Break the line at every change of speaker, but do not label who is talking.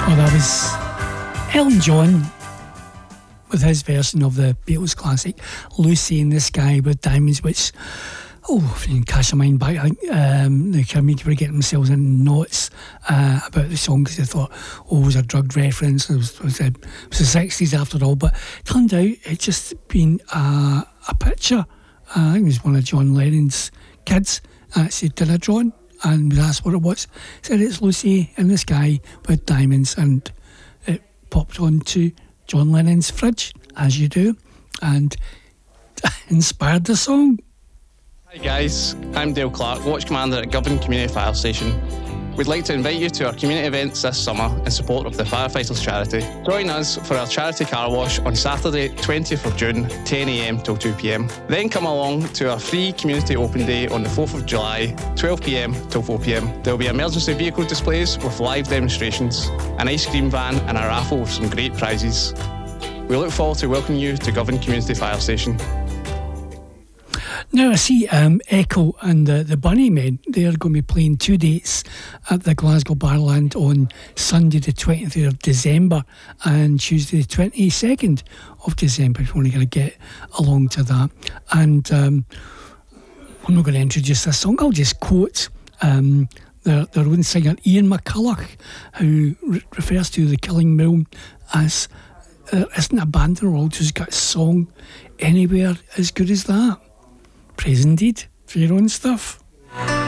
That was Elton John with his version of the Beatles classic Lucy in the Sky with Diamonds, which, if you can cast your mind back, I think the community were getting themselves in knots about the song because they thought, it was a drug reference, it was the 60s after all, but it turned out it's just been a picture. I think it was one of John Lennon's kids actually did a drawing and was asked what it was. Said it's Lucy in the Sky with Diamonds, and it popped onto John Lennon's fridge, as you do, and inspired the song.
Hi guys, I'm Dale Clark, Watch Commander at Govan Community Fire Station. We'd like to invite you to our community events this summer in support of the Firefighters charity. Join us for our charity car wash on Saturday 20th of June, 10am till 2pm. Then come along to our free community open day on the 4th of July, 12pm till 4pm. There will be emergency vehicle displays with live demonstrations, an ice cream van and a raffle with some great prizes. We look forward to welcoming you to Govan Community Fire Station.
Now I see Echo and the Bunnymen, they're going to be playing 2 dates at the Glasgow Barrowland on Sunday the 20th of December and Tuesday the 22nd of December, if you want to get along to that. And I'm not going to introduce this song, I'll just quote their own singer Ian McCulloch, who refers to the Killing Moon as there isn't a band in the world who's got a song anywhere as good as that. Praise indeed for your own stuff.